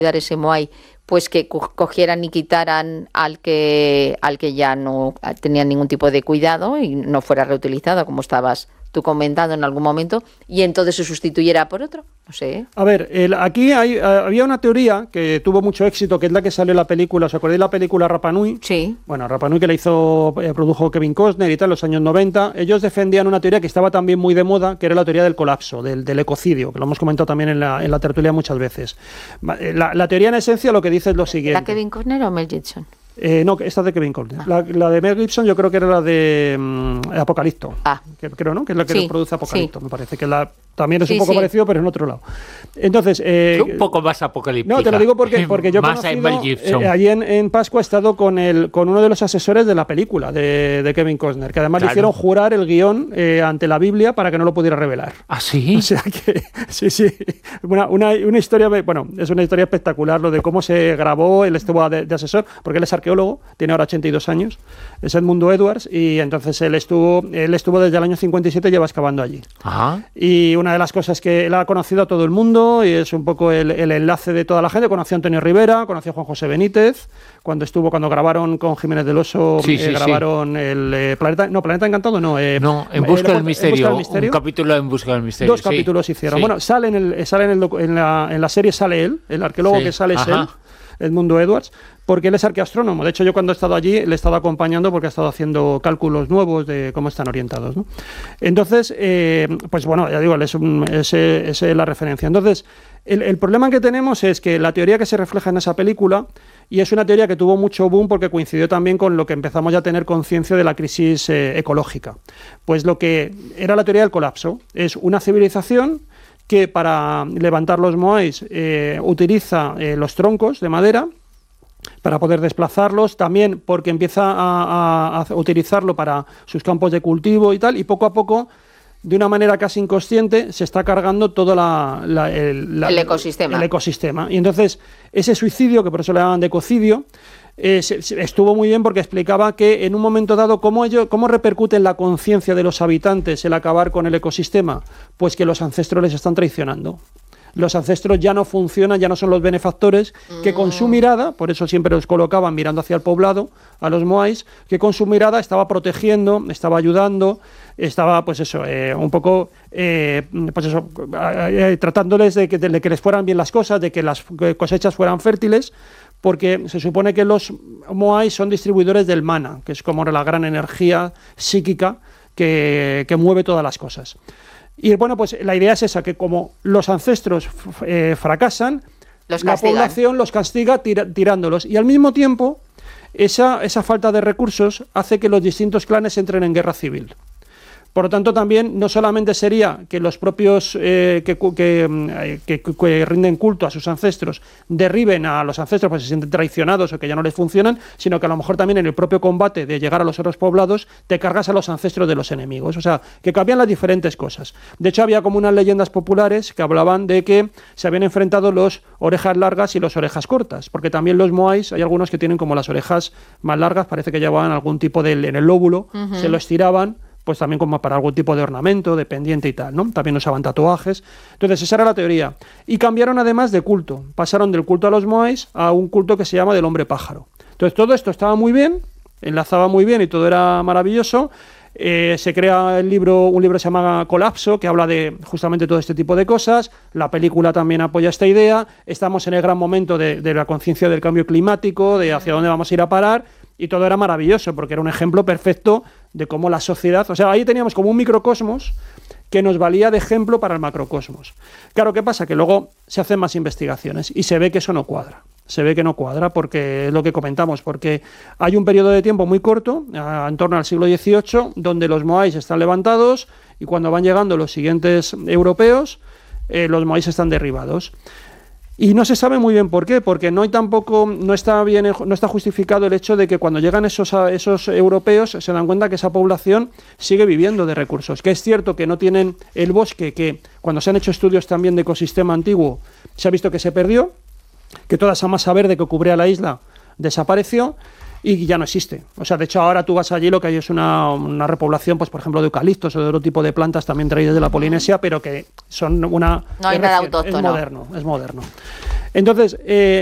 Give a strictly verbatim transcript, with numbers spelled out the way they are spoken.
ese Moai, pues que cogieran y quitaran al que al que ya no tenía ningún tipo de cuidado y no fuera reutilizado, como estabas tú comentando en algún momento, y entonces se sustituyera por otro, no sé. A ver, el, aquí hay, había una teoría que tuvo mucho éxito, que es la que salió en la película, ¿os acordáis de la película Rapa Nui? Sí. Bueno, Rapa Nui, que la hizo, eh, produjo Kevin Costner y tal, en los años noventa, ellos defendían una teoría que estaba también muy de moda, que era la teoría del colapso, del, del ecocidio, que lo hemos comentado también en la, en la tertulia muchas veces. La, la teoría en esencia lo que dice es lo siguiente. ¿La Kevin Costner o Mel Gibson? Eh, no, esta de Kevin Costner. Ah. La, la de Mel Gibson yo creo que era la de um, Apocalipto. Ah. Que, creo, ¿no? Que es la que sí, produce Apocalipto, sí. me parece. Que la, también es sí, un poco sí. parecido, pero en otro lado. Entonces... Eh, un poco más apocalíptica. No, te lo digo porque, porque yo he más conocido... Mel Gibson. Eh, allí en, en Pascua he estado con, el, con uno de los asesores de la película, de, de Kevin Costner, que además claro. le hicieron jurar el guión eh, ante la Biblia para que no lo pudiera revelar. ¿Ah, sí? O sea que... Sí, sí. Una, una, una historia... Bueno, es una historia espectacular lo de cómo se grabó, él estuvo de, de asesor, porque él es arqueólogo, tiene ahora ochenta y dos años, es Edmundo Edwards, y entonces él estuvo él estuvo desde el año cincuenta y siete, lleva excavando allí. Ajá. Y una de las cosas que él ha conocido a todo el mundo, y es un poco el, el enlace de toda la gente, conoció a Antonio Rivera, conoció a Juan José Benítez, cuando estuvo, cuando grabaron con Jiménez del Oso, sí, eh, sí, grabaron sí. el eh, Planeta, no, Planeta Encantado, no. Eh, no, En Busca, eh, del misterio, en Busca del Misterio. Un capítulo en Busca del Misterio. Dos sí. capítulos hicieron. Sí. Bueno, sale en, el, sale en, el, en, la, en la serie sale él, el arqueólogo sí. que sale es Ajá. él. Edmundo Edwards, porque él es arqueoastrónomo. De hecho, yo cuando he estado allí le he estado acompañando porque ha estado haciendo cálculos nuevos de cómo están orientados, ¿no? Entonces, eh, pues bueno, ya digo, es, un, es, es la referencia. Entonces, el, el problema que tenemos es que la teoría que se refleja en esa película, y es una teoría que tuvo mucho boom porque coincidió también con lo que empezamos ya a tener conciencia de la crisis eh, ecológica. Pues lo que era la teoría del colapso es una civilización que para levantar los moais eh, utiliza eh, los troncos de madera para poder desplazarlos, también porque empieza a, a, a utilizarlo para sus campos de cultivo y tal, y poco a poco, de una manera casi inconsciente, se está cargando todo la, la, el, la, el ecosistema. el ecosistema. Y entonces, ese suicidio, que por eso le llaman de ecocidio, Eh, se, se, estuvo muy bien porque explicaba que en un momento dado cómo, ello, cómo repercute en la conciencia de los habitantes el acabar con el ecosistema, pues que los ancestros les están traicionando. Los ancestros ya no funcionan, ya no son los benefactores, mm. que con su mirada, por eso siempre los colocaban mirando hacia el poblado, a los moais, que con su mirada estaba protegiendo, estaba ayudando, estaba pues eso, eh, un poco eh, pues eso, eh, tratándoles de que, de que les fueran bien las cosas, de que las cosechas fueran fértiles, porque se supone que los moais son distribuidores del mana, que es como la gran energía psíquica que, que mueve todas las cosas. Y bueno, pues la idea es esa, que como los ancestros eh, fracasan, los la población los castiga tira, tirándolos. Y al mismo tiempo, esa, esa falta de recursos hace que los distintos clanes entren en guerra civil. Por lo tanto, también no solamente sería que los propios eh, que, que, que, que rinden culto a sus ancestros derriben a los ancestros porque se sienten traicionados o que ya no les funcionan, sino que a lo mejor también en el propio combate de llegar a los otros poblados te cargas a los ancestros de los enemigos. O sea, que cambian las diferentes cosas. De hecho, había como unas leyendas populares que hablaban de que se habían enfrentado los orejas largas y los orejas cortas, porque también los moais, hay algunos que tienen como las orejas más largas, parece que llevaban algún tipo de en el lóbulo, uh-huh. se lo estiraban, pues también como para algún tipo de ornamento, de pendiente y tal, ¿no? También usaban tatuajes. Entonces, esa era la teoría. Y cambiaron además de culto. Pasaron del culto a los moais a un culto que se llama del hombre pájaro. Entonces, todo esto estaba muy bien, enlazaba muy bien y todo era maravilloso. Eh, se crea el libro, un libro que se llama Colapso, que habla de justamente todo este tipo de cosas. La película también apoya esta idea. Estamos en el gran momento de, de la conciencia del cambio climático, de hacia dónde vamos a ir a parar. Y todo era maravilloso, porque era un ejemplo perfecto de cómo la sociedad... O sea, ahí teníamos como un microcosmos que nos valía de ejemplo para el macrocosmos. Claro, ¿qué pasa? Que luego se hacen más investigaciones y se ve que eso no cuadra. Se ve que no cuadra porque es lo que comentamos, porque hay un periodo de tiempo muy corto, a, en torno al siglo dieciocho, donde los moais están levantados y cuando van llegando los siguientes europeos, eh, los moais están derribados. Y no se sabe muy bien por qué, porque no hay tampoco, no está bien, no está justificado el hecho de que cuando llegan esos, esos europeos se dan cuenta que esa población sigue viviendo de recursos. Que es cierto que no tienen el bosque, que cuando se han hecho estudios también de ecosistema antiguo, se ha visto que se perdió, que toda esa masa verde que cubría la isla desapareció y ya no existe. O sea, de hecho ahora tú vas allí, lo que hay es una, una repoblación, pues por ejemplo de eucaliptos o de otro tipo de plantas también traídas de la Polinesia, pero que son una... No hay nada autóctono. Es moderno, es moderno. Entonces, eh,